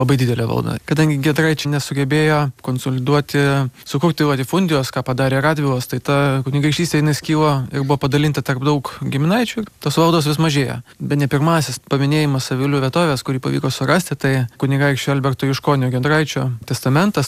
labai didelė valda. Kadangi giedraičiai nesugebėjo konsoliduoti, sukurti latifundijos, ką padarė Radvilos, tai ta kunigaikštystė jinai skilo ir buvo padalinta tarp daug giminaičių, tos valdos vis mažėja. Bet ne pirmasis paminėjimas Avilių vietovės, kurį pavyko surasti, tai kunigaikščio Alberto Juškonio giedraičio testamentas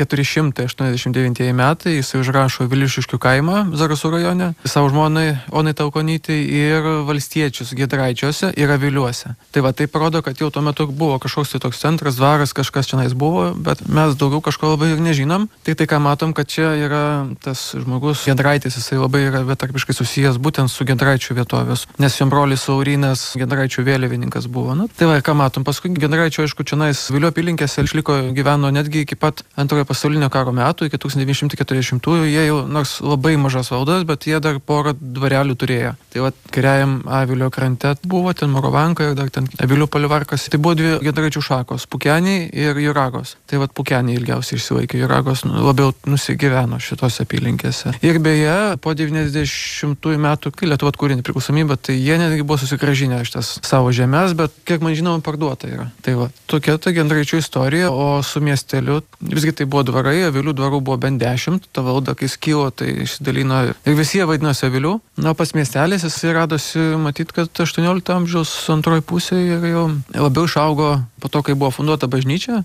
1489 metai, jis užrašo Vilišiškių kaimą Zarasų rajone, savo žmonai Onai Taukonytei ir valstiečius giedraičiuose ir Aviliuose. Tai va, tai parodo, kad jau tuo metu buvo kažkoks tai toks centras, dvaras, kažkas čionais buvo, bet mes daugiau kažko labai ir nežinom. Tai ką matom, kad čia yra tas žmogus giedraitis, jisai labai yra betarpiškai susijęs būtent su giedraičių vietovės, nes jo brolis Laurynas giedraičių vėliavininkas buvo. Nu, tai va, ką matom, paskui giedraičio, aišku, čionais Avilių apylinkėse išliko, gyveno netgi iki pat Antrojo pasaulinio karo metų, iki 1940-ųjų, jie jau nors labai mažas valdas, bet jie dar porą dvarelių turėjo. Tai va, kairiajam Avilio krante buvo ten Morovanka ir dar ten Avilių palivarkas. Tai buvo dvi giedraičių šakos, Pukeniai ir Juragos. Tai va, Pukeniai ilgiausiai išsilaikė, Juragos labiau nusigyveno šitose apylinkėse. Ir beje, po 90-ųjų metų, kai Lietuva atkūrė nepriklausomybę, tai jie netgi buvo susigrąžinę šitas savo žemės, bet kiek man žinoma parduota yra. Tai va, tokia ta giedraičių istorija, o su miesteliu visgi tai buvo dvarai, Avilių dvarų buvo bent 10, ta valda, kai skilo, tai išsidalino ir visi jie vadinosi Avilių. Na, pas miestelis jis radosi, matyt, kad 18 amžiaus antroji pusė ir jau labiau išaugo po to, kai buvo funduota bažnyčia.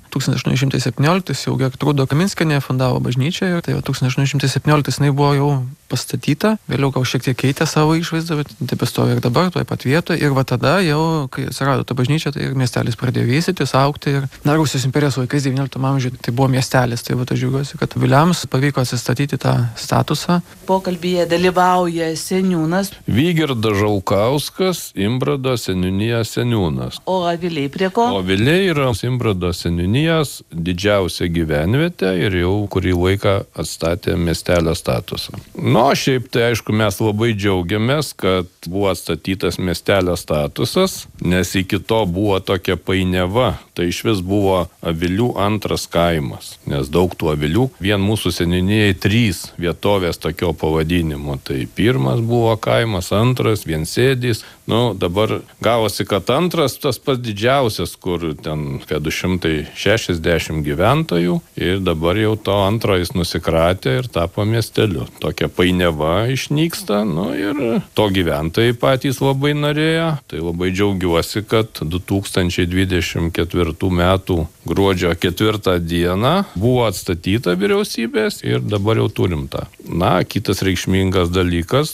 1817 jau Gertrūda Kaminskienė fundavo bažnyčią ir tai 1817 jinai buvo jau pastatyta, vėliau gal šiek tiek keitė savo išvaizdą, bet taip stovi ir dabar, toj pat vietoje. Ir va tada jau, kai atsirado ta bažnyčia, tai ir miestelis pradėjo vystytis, augti. Ir Rusijos imperijos laikais 19 amžiuje tai buvo miestelis. Tai va, aš džiaugiuosi, kad Aviliams pavyko atsistatyti tą statusą. Pokalbyje dalyvauja seniūnas Vygirdas Žalkauskas, Imbrado seniūnijos seniūnas. O Aviliai prie ko? O Aviliai yra Imbrado seniūnijos didžiausia gyvenvietė ir jau kurį laiką atstatė miestelio statusą. Šiaip tai aišku, mes labai džiaugiamės, kad buvo atstatytas miestelio statusas, nes iki to buvo tokia painiava. Tai iš vis buvo Avilių antras kaimas, nes daug tų Avilių, vien mūsų seniūnijai 3 vietovės tokio pavadinimo. Tai pirmas buvo kaimas, antras, Viensėdis. Dabar gavosi, kad antras tas pats didžiausias, kur ten apie 260 gyventojų ir dabar jau to antro jis nusikratė ir tapo miesteliu. Tokia painiava išnyksta, ir to gyventojai patys labai norėjo. Tai labai džiaugiuosi, kad 2024 metų gruodžio 4 dieną buvo atstatyta vyriausybės ir dabar jau turim tą. Kitas reikšmingas dalykas,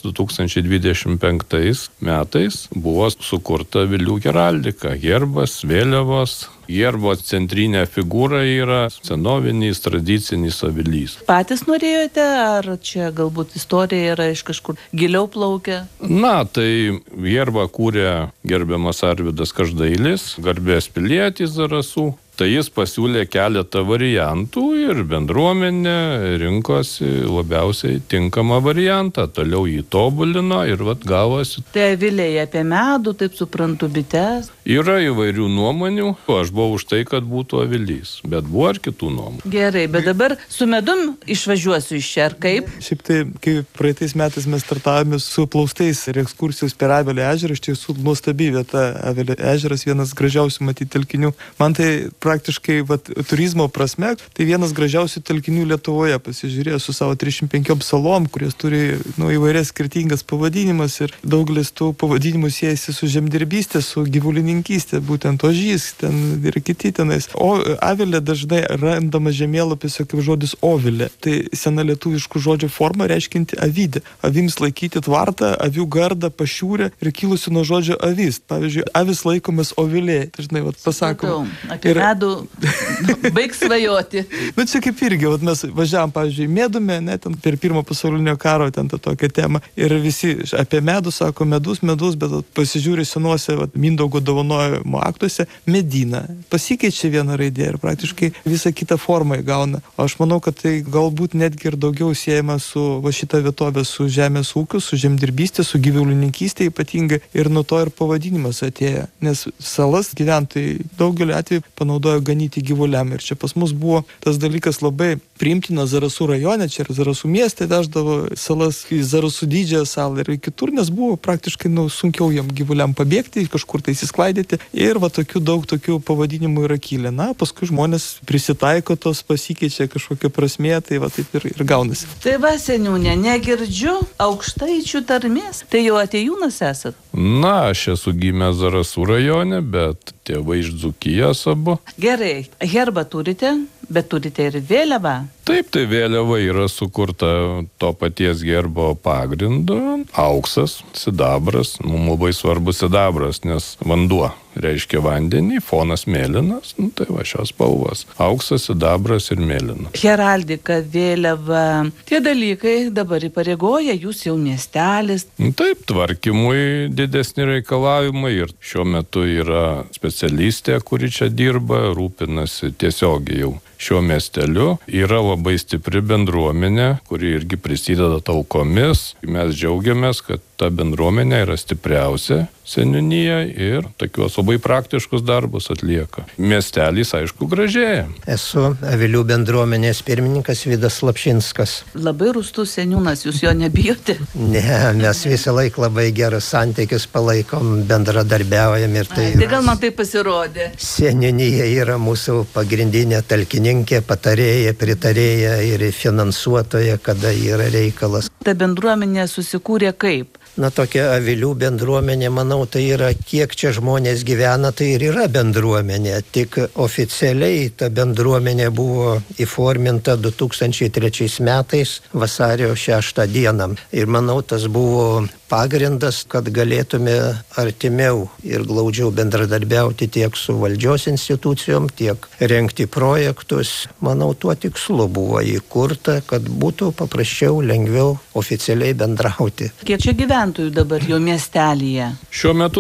2025 metais buvo sukurta Avilių heraldika, herbas, vėliavos. Herbo centrinė figūra yra senovinis, tradicinis avilys. Patys norėjote, ar čia galbūt istorija yra iš kažkur giliau plaukia? Tai herbą kūrė gerbiamas Arvydas Každailis, garbės pilietis Zarasų. Tai jis pasiūlė keletą variantų ir bendruomenė rinkosi labiausiai tinkamą variantą. Toliau jį tobulino ir gavosi. Tai Aviliai apie medų, taip suprantu, bites? Yra įvairių nuomonių. Aš buvau už tai, kad būtų avilys, bet buvo ir kitų nuomonių. Gerai, bet dabar su medum išvažiuosiu iš čia, ar kaip? Šiaip tai, kai praeitais metais mes startavome su plaustais ir ekskursijos per Avilio ežerą, iš tiesų nuostabi vieta. Avilio ežeras vienas gražiausių matyti telkinių. Man tai praktiškai turizmo prasme, tai vienas gražiausių telkinių Lietuvoje. Pasižiūrėjau su savo 35 salom, kurios turi įvairias skirtingas pavadinimas ir daugelis tų pavadinimų siejasi su žemdirbystė, su gyvulininkystė, būtent ožys, ten ir kiti tenais. O Avilė dažnai randama žemėlapiuose kaip žodis ovilė. Tai sena lietuviškų žodžio forma reiškinti avydę. Avims laikyti tvartą, avių gardą, pašiūrę ir kilusi nuo žodžio avis. Pavyzdžiui, avis laikomas ovilė. Dažnai pasakom. Apie medų baig svajoti. Bet čia kaip irgi, mes važiavam, pavyzdžiui, Medume, ten per Pirmo pasaulinio karo ten tą tokią temą. Ir visi apie medų sako medus, bet pasižiūrė senuose Mindaugo dovanojimo aktuose Medina. Pasikeičia viena raidė ir praktiškai visą kitą formą įgauna. O aš manau, kad tai galbūt netgi ir daugiau siejama su šitą vietovę, su žemės ūkiu, su žemdirbystė, su gyvulininkystė ypatingai. Ir nuo to ir pavadinimas atėjo. Nes salas gyventojai daugelį atvejų panaudoja naudojo ganyti gyvuliam. Ir čia pas mus buvo tas dalykas labai priimtinas Zarasų rajone, čia ir Zarasų mieste veždavo salas į Zarasų didžiąją salą ir kitur, nes buvo praktiškai sunkiau jam gyvuliam pabėgti, kažkur tai įsisklaidyti. Ir va tokių daug tokių pavadinimų yra kilę. Na, paskui žmonės prisitaiko, tos pasikeičia kažkokia prasmė, tai va taip ir gaunasi. Tai va, seniūnė, negirdžiu aukštaičių tarmės. Tai jau atėjūnas esat? Na, aš esu gimęs Zarasų rajone, bet tėvai iš Dzūkijos abu. Gerai, herbą turite, bet turite ir vėliavą. Taip, tai vėliava yra sukurta to paties gerbo pagrindu. Auksas, sidabras, mums labai svarbus sidabras, nes vanduo reiškia vandenį, fonas mėlynas, tai va šios spalvos. Auksas, sidabras ir mėlynas. Heraldika, vėliava, tie dalykai dabar įpareigoja, jūs jau miestelis. Taip, tvarkymui didesni reikalavimai ir šiuo metu yra specialistė, kuri čia dirba, rūpinasi tiesiogiai jau šiuo miesteliu. Yra labai stipri bendruomenė, kuri irgi prisideda talkomis. Mes džiaugiamės, kad ta bendruomenė yra stipriausia seniūnija ir tokios labai praktiškus darbus atlieka. Miestelis, aišku, gražėja. Esu avilių bendruomenės pirmininkas Vidas Slapšinskas. Labai rūstus seniūnas, jūs jo nebijote? Ne, mes visą laiką labai gerus santykius palaikom, bendradarbiaujam ir tai... Tai gal man tai pasirodė? Seniūnija yra mūsų pagrindinė talkininkė, patarėja, pritarėja ir finansuotoja, kada yra reikalas. Ta bendruomenė susikūrė kaip? Na, tokia avilių bendruomenė, manau, tai yra, kiek čia žmonės gyvena, tai ir yra bendruomenė. Tik oficialiai ta bendruomenė buvo įforminta 2003 metais vasario 6 dieną. Ir manau, tas buvo pagrindas, kad galėtume artimiau ir glaudžiau bendradarbiauti tiek su valdžios institucijom, tiek rengti projektus. Manau, tuo tikslu buvo įkurta, kad būtų paprasčiau, lengviau oficialiai bendrauti. Kiek čia gyventojų dabar jo miestelyje? Šiuo metu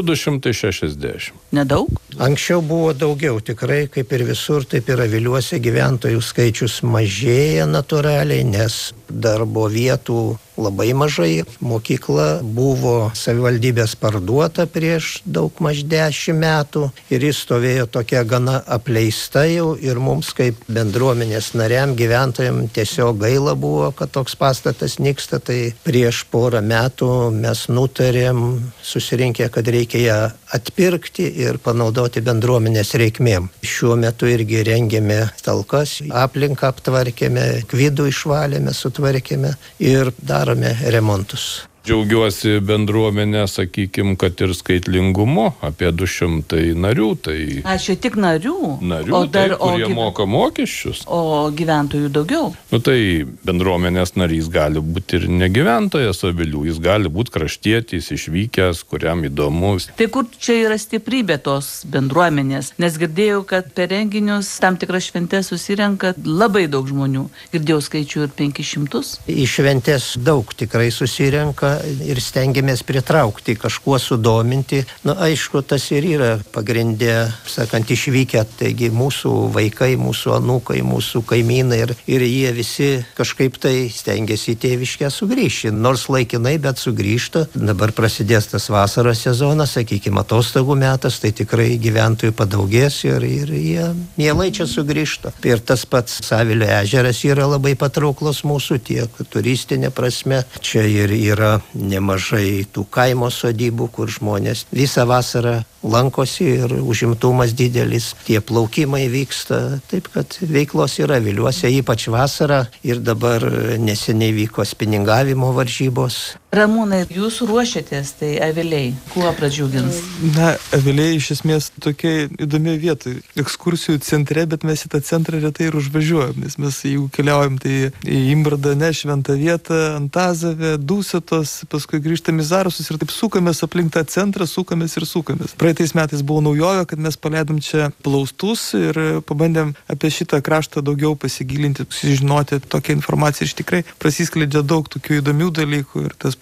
260. Nedaug? Anksčiau buvo daugiau, tikrai, kaip ir visur, taip ir aviliuose gyventojų skaičius mažėja natūraliai, nes darbo vietų labai mažai. Mokykla buvo savivaldybės parduota prieš daug maž 10 metų ir jis stovėjo tokia gana apleista jau ir mums kaip bendruomenės nariam, gyventojam tiesiog gaila buvo, kad toks pastatas nyksta. Tai prieš porą metų mes nutarėm susirinkę, kad reikia ją atpirkti ir panaudoti bendruomenės reikmėm. Šiuo metu irgi rengėme talkas, aplinką aptvarkėme, vidų išvalėme, sutvarkėme ir darome remontus. Džiaugiuosi bendruomenė, sakykim, kad ir skaitlingumu, apie 200 narių, tai... Čia tik narių? Narių, o dar, kurie moka mokesčius. O gyventojų daugiau? Nu tai bendruomenės narys gali būti ir negyventojas avilių, jis gali būti kraštietis, išvykęs, kuriam įdomus. Tai kur čia yra stiprybė tos bendruomenės? Nes girdėjau, kad per renginius tam tikras šventės susirenka labai daug žmonių. Girdėjau skaičių ir 500. Į šventės daug tikrai susirenka ir stengiamės pritraukti, kažkuo sudominti. Na, aišku, tas ir yra pagrindė, sakant, išvykę, taigi mūsų vaikai, mūsų anūkai, mūsų kaimynai ir jie visi kažkaip tai stengiasi į tėviškę sugrįžti. Nors laikinai, bet sugrįžta. Dabar prasidės tas vasaros sezonas, sakykime, atostogų metas, tai tikrai gyventojų padaugės ir jie mielai čia sugrįžta. Ir tas pats Avilio ežeras yra labai patrauklus mūsų tiek turistinė prasme. Čia ir yra nemažai tų kaimo sodybų, kur žmonės visą vasarą lankosi ir užimtumas didelis, tie plaukimai vyksta, taip kad veiklos yra aviliuose, ypač vasarą ir dabar neseniai vyko spiningavimo varžybos. Ramūnai, jūs ruošiatės, tai aviliai, kuo pradžiugins? Na, aviliai iš esmės tokia įdomi vieta, ekskursijų centre, bet mes į tą centrą retai ir užvažiuojam, nes mes jeigu keliaujam, tai į Imbradą, ne šventą vietą, Antazavę, Dusetos, paskui grįžtam į Zarasus ir taip sukamės aplink tą centrą, sukamės. Praeitais metais buvo naujovė, kad mes paleidom čia plaustus ir pabandėm apie šitą kraštą daugiau pasigilinti, sužinoti tokią informaciją. Iš tikrai prasiskleidžia daug tokių įdomių dalykų ir tas pats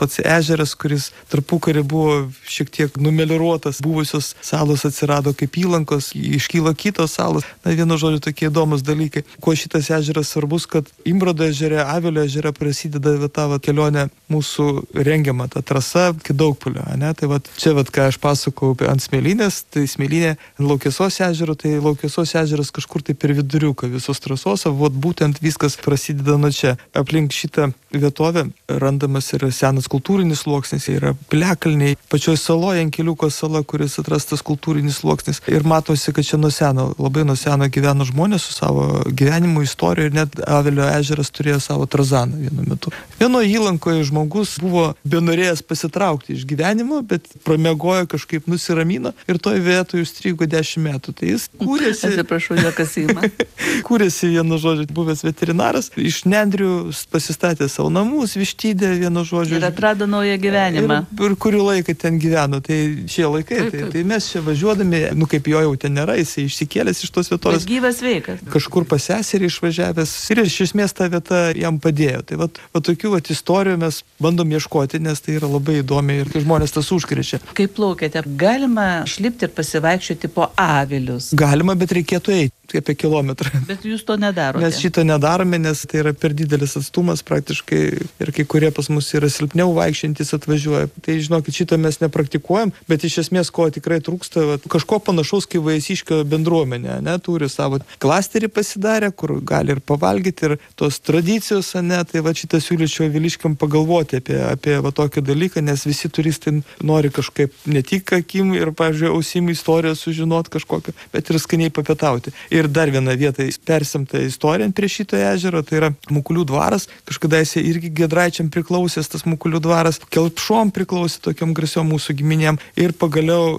pats ežeras, kuris tarpukarį buvo šiek tiek numelioruotas, buvusios salos atsirado kaip įlankos, iškylo kitos salos. Na, vienu žodžiu, tokie įdomus dalykai. Kuo šitas ežeras svarbus, kad Imbrado ežere, Avilio ežere prasideda ta kelionė mūsų rengiama, ta trasa iki Daugpilio, ne? Tai čia, ką aš pasakau ant Smėlynės, tai Smėlynė ant Laukesos ežero, tai Laukesos ežeras kažkur tai per viduriuką visos trasos, būtent viskas prasideda nuo čia. Aplink šitą vietovę randamas yra senas kultūrinis sluoksnis, yra piliakalniai, pačioj saloje Inkiliuko sala, kuris atrastas kultūrinis sluoksnis. Ir matosi, kad čia labai nuo seno gyveno žmonės su savo gyvenimo istorija ir net Avilio ežeras turėjo savo trazaną vienu metu. Vienoje įlankoje žmogus buvo benorėjęs pasitraukti iš gyvenimo, bet pramiegojo, kažkaip nusiramino ir toje vietoje užstrigo 10 metų. Tai jis kūrėsi... Atsiprašau, jokas įma. Kūrėsi, vienu žodžiu, buvęs veterinaras, iš nendrių pasistatė savo namus, vištydė, vienu žodžiu. Ir atrado naują gyvenimą. Ir kurį laiką ten gyveno. Tai šie laikai, tai mes čia važiuodami, kaip jo jau ten nėra, jis išsikėlęs iš tos vietos. Bet gyvas veikas. Kažkur pas seserį išvažiavęs ir iš esmės ta vieta jam padėjo. Tai tokių istorijų mes bandom ieškoti, nes tai yra labai įdomi ir žmonės tas užkrečia. Kaip plaukėte, galima šlipti ir pasivaikščioti po Avilius? Galima, bet reikėtų eiti apie kilometrą. Bet jūs to nedarote. Mes šito nedarome, nes tai yra per didelis atstumas praktiškai ir kai kurie pas mus yra silpniau vaikščiantys atvažiuoja. Tai žinokit, šito mes nepraktikuojam, bet iš esmės ko tikrai trūksta, kažko panašaus kaip Vaisiškio bendruomenė, turi savo klasterį pasidarę, kur gali ir pavalgyti ir tos tradicijos, tai šitą siūlyčiau Aviliškiam pagalvoti apie tokį dalyką, nes visi turistai nori kažkaip ne tik akim ir, pavyzdžiui, ausim istoriją sužinoti kažkokią, bet ir skaniai papietauti. Ir dar viena vieta persimta istorija prie šito ežero, tai yra Mukulių dvaras. Kažkadaise irgi Giedraičiam priklausęs tas Mukulių dvaras, Kelpšom priklausė tokiam garsiom mūsų giminėm. Ir pagaliau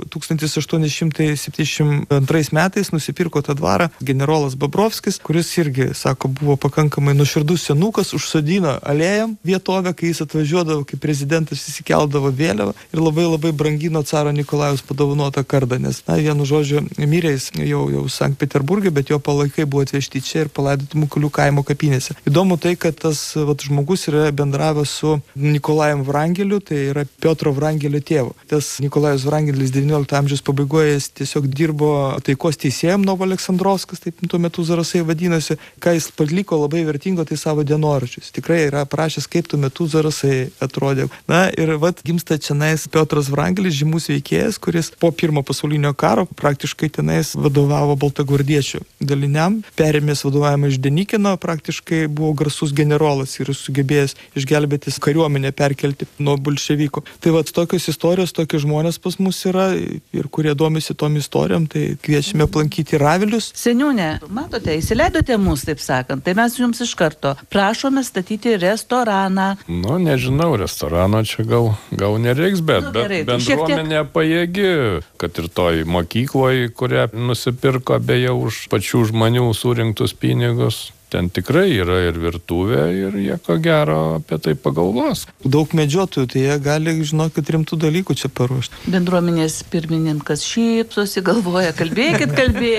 1872 metais nusipirko tą dvarą generolas Babrovskis, kuris irgi, sako, buvo pakankamai nuoširdus senukas, užsodino alėjam vietovę, kai jis atvažiuodavo, kai prezidentas įsikeldavo vėliavą ir labai labai brangino caro Nikolajaus padovanotą kardą, nes, vienu žodžiu, mirė jis jau Sankt Peterburge, bet jo palaikai buvo atvežti čia ir palaidoti Mukulių kaimo kapinėse. Įdomu tai, kad tas žmogus yra bendravęs su Nikolajum Vrangeliu, tai yra Piotro Vrangelio tėvu. Tas Nikolajus Vrangelis 19 amžiaus pabaigoje jis tiesiog dirbo taikos teisėjam Novoaleksandrovskas, taip tuo metu Zarasai vadinosi. Ką jis paliko labai vertingo, tai savo dienoraščius. Tikrai yra aprašęs, kaip tuo metu Zarasai atrodė. Ir gimsta čionais Piotras Vrangelis, žymus veikėjas, kuris po pirmo pasaulinio karo praktiškai tenais vadovavo baltagvardiečių daliniam, perėmės vadovavimą iš Denikino, praktiškai buvo garsus generolas ir sugebėjęs išgelbėti kariuomenę, perkelti nuo bolševikų. Tai tokios istorijos, tokie žmonės pas mus yra ir kurie domisi tom istorijom, tai kviečiame aplankyti Avilius. Seniūne, matote, įsileidote mus, taip sakant, tai mes jums iš karto prašome statyti restoraną. Nežinau, restorano čia gal nereiks, bet bendruomenė pajėgi, kad ir toj mokykloje, kurią nusipirko beje už pačių žmonių surinktus pinigus. Ten tikrai yra ir virtuvė ir jie ko gero apie tai pagalvos. Daug medžiotojų, tai jie gali, žinokit, rimtų dalykų čia paruošti. Bendruomenės pirmininkas šypsosi, galvoja, kalbėkit.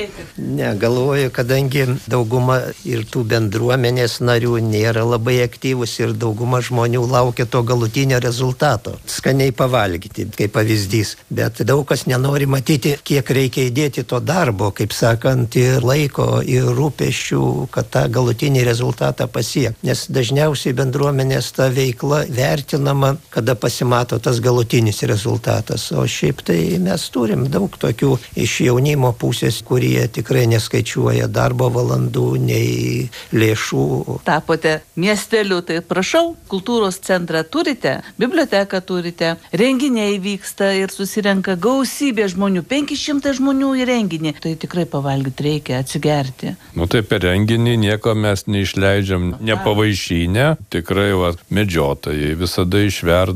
Ne, galvoju, kadangi dauguma ir tų bendruomenės narių nėra labai aktyvus ir dauguma žmonių laukia to galutinio rezultato. Skaniai pavalgyti, kaip pavyzdys. Bet daug kas nenori matyti, kiek reikia įdėti to darbo, kaip sakant, ir laiko, ir rūpesčių, kad tą galutinį rezultatą pasiekti. Nes dažniausiai bendruomenės ta veikla vertinama, kada pasimato tas galutinis rezultatas. O šiaip tai mes turim daug tokių iš jaunimo pusės, kurie tikrai neskaičiuoja darbo valandų, nei lėšų. Tapote miesteliu, tai prašau, kultūros centrą turite, biblioteką turite, renginiai vyksta ir susirenka gausybė žmonių, 500 žmonių į renginį. Tai tikrai pavalgyti reikia, atsigerti. Tai per renginį nieko mes neišleidžiam, nepavaišinę. Tikrai medžiotojai visada išverda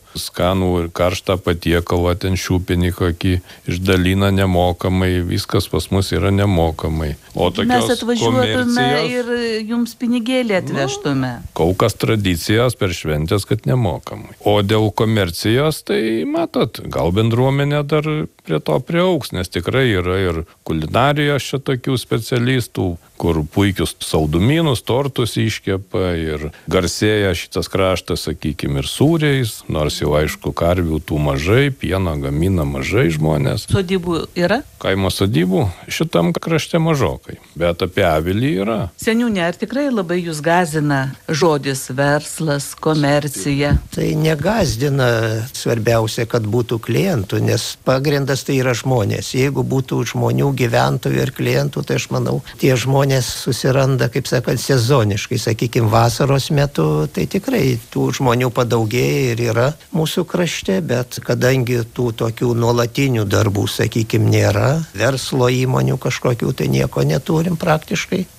skanų ir karštą patiekalą, ten šiupinį kokį išdalina nemokamai, viskas pas mus yra nemokamai. O tokios mes atvažiuotume komercijos, ir jums pinigėlį atvežtume. kol kas tradicijos per šventės, kad nemokamai. O dėl komercijos, tai matot, gal bendruomenė dar prie to priaugs, nes tikrai yra ir kulinarijos čia tokių specialistų, kur puikius saldumynus, tortus iškepa ir garsėja šitas kraštas, sakykime, ir sūriais, nors jau aišku, karvių tų mažai, pieno gamina mažai žmonės. Sodybų yra? Kaimo sodybų šitam krašte mažokai, bet apie avilį yra. Seniūnė, ar tikrai labai jūs gąsdina žodis verslas, komercija? Tai negazdina, svarbiausia, kad būtų klientų, nes pagrindas tai yra žmonės. Jeigu būtų žmonių, gyventojų ir klientų, tai aš manau, tie žmonės susiranda, kaip sakant, sezoniškai, sakykime, vasaros metu, tai tikrai tų žmonių padaugėja ir yra mūsų krašte, bet kadangi tų tokių nuolatinių darbų, sakykime, nėra, verslo įmonių kažkokių, tai nieko neturim praktiškai.